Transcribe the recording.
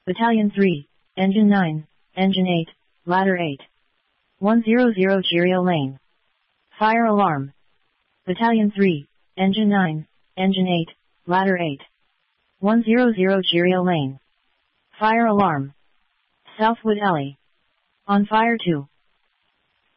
Battalion 3, Engine 9, Engine 8, Ladder 8. 100 Cheerio Lane. Fire alarm. Battalion 3, Engine 9, Engine 8, Ladder 8. 100 Cheerio Lane. Fire alarm. Southwood Alley. On fire 2.